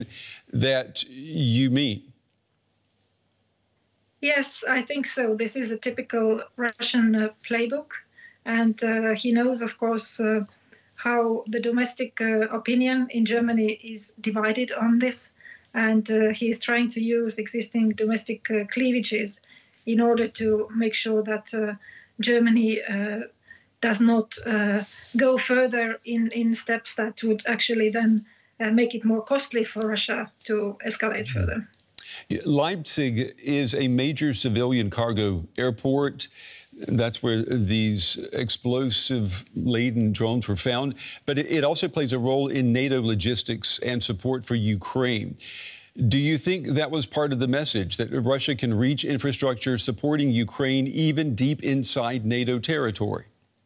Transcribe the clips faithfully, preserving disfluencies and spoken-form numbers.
that you meet? Yes, I think so. This is a typical Russian uh, playbook. And uh, he knows, of course, uh, how the domestic uh, opinion in Germany is divided on this. And uh, he is trying to use existing domestic uh, cleavages in order to make sure that uh, Germany uh, does not uh, go further in, in steps that would actually then uh, make it more costly for Russia to escalate further. Leipzig is a major civilian cargo airport. That's where these explosive-laden drones were found. But it also plays a role in NATO logistics and support for Ukraine. Do you think that was part of the message, that Russia can reach infrastructure supporting Ukraine even deep inside NATO territory?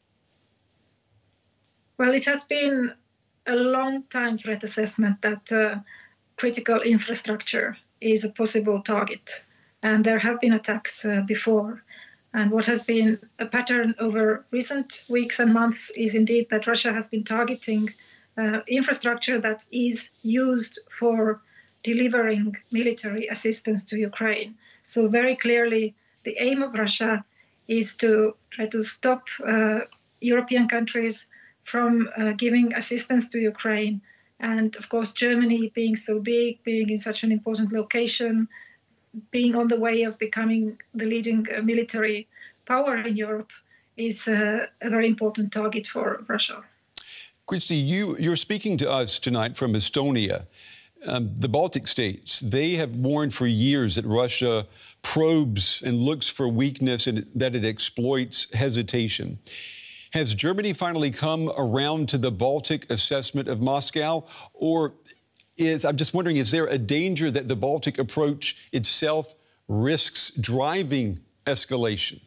Well, it has been a long time threat assessment that uh, critical infrastructure is a possible target. And there have been attacks uh, before. And what has been a pattern over recent weeks and months is indeed that Russia has been targeting uh, infrastructure that is used for delivering military assistance to Ukraine. So very clearly, the aim of Russia is to try to stop uh, European countries from uh, giving assistance to Ukraine. And of course, Germany being so big, being in such an important location, being on the way of becoming the leading uh, military power in Europe is uh, a very important target for Russia. Kristi, you, you're speaking to us tonight from Estonia. Um, the Baltic states, they have warned for years that Russia probes and looks for weakness and that it exploits hesitation. Has Germany finally come around to the Baltic assessment of Moscow? Or is, I'm just wondering, is there a danger that the Baltic approach itself risks driving escalation?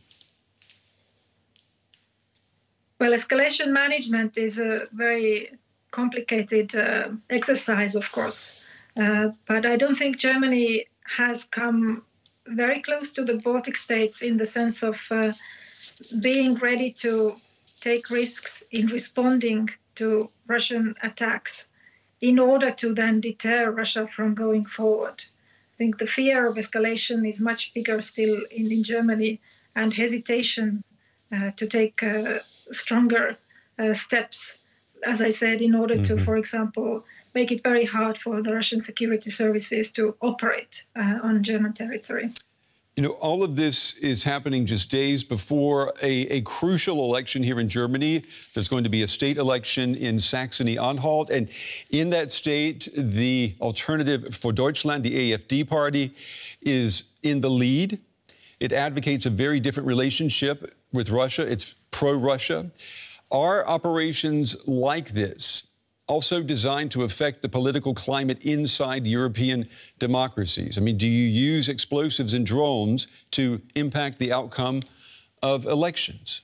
Well, escalation management is a very complicated uh, exercise, of course. Uh, but I don't think Germany has come very close to the Baltic states in the sense of uh, being ready to take risks in responding to Russian attacks in order to then deter Russia from going forward. I think the fear of escalation is much bigger still in, in Germany, and hesitation uh, to take uh, stronger uh, steps, as I said, in order mm-hmm. to, for example, make it very hard for the Russian security services to operate uh, on German territory. You know, all of this is happening just days before a, a crucial election here in Germany. There's going to be a state election in Saxony-Anhalt. And in that state, the Alternative for Deutschland, the A F D party, is in the lead. It advocates a very different relationship with Russia. It's pro-Russia. Are operations like this also designed to affect the political climate inside European democracies? I mean, do you use explosives and drones to impact the outcome of elections?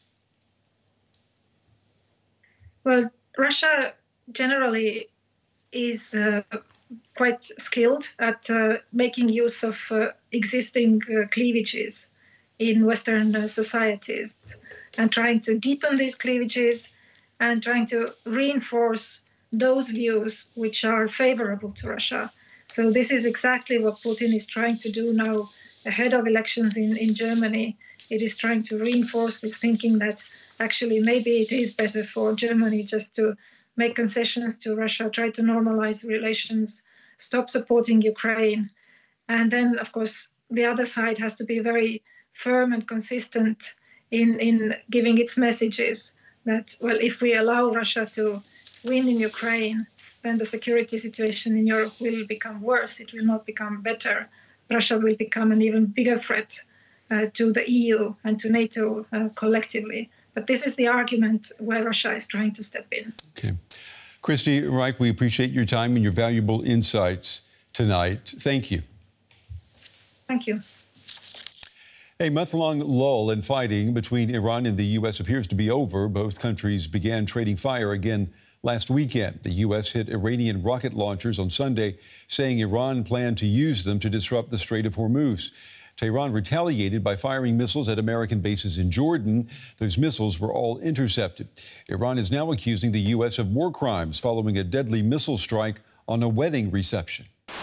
Well, Russia generally is uh, quite skilled at uh, making use of uh, existing uh, cleavages in Western uh, societies and trying to deepen these cleavages and trying to reinforce those views which are favorable to Russia. So this is exactly what Putin is trying to do now ahead of elections in, in Germany. It is trying to reinforce this thinking that actually maybe it is better for Germany just to make concessions to Russia, try to normalize relations, stop supporting Ukraine. And then, of course, the other side has to be very firm and consistent in, in giving its messages that, well, if we allow Russia to win in Ukraine, then the security situation in Europe will become worse. It will not become better. Russia will become an even bigger threat uh, to the E U and to NATO uh, collectively. But this is the argument where Russia is trying to step in. Okay. Kristi Reich, we appreciate your time and your valuable insights tonight. Thank you. Thank you. A month-long lull in fighting between Iran and the U S appears to be over. Both countries began trading fire again last weekend. The U S hit Iranian rocket launchers on Sunday, saying Iran planned to use them to disrupt the Strait of Hormuz. Tehran retaliated by firing missiles at American bases in Jordan. Those missiles were all intercepted. Iran is now accusing the U S of war crimes following a deadly missile strike on a wedding reception.